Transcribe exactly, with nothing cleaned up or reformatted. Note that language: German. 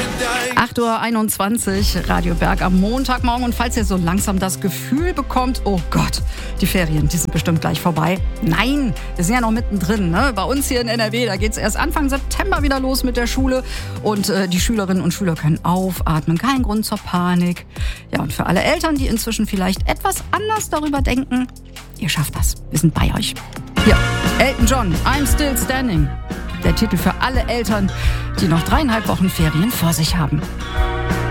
acht Uhr einundzwanzig, Radio Berg am Montagmorgen. Und falls ihr so langsam das Gefühl bekommt, oh Gott, die Ferien, die sind bestimmt gleich vorbei. Nein, wir sind ja noch mittendrin. Ne? Bei uns hier in N R W, da geht es erst Anfang September wieder los mit der Schule. Und äh, die Schülerinnen und Schüler können aufatmen. Kein Grund zur Panik. Ja, und für alle Eltern, die inzwischen vielleicht etwas anders darüber denken, ihr schafft das. Wir sind bei euch. Hier, Elton John, I'm Still Standing. Der Titel für alle Eltern, die noch dreieinhalb Wochen Ferien vor sich haben.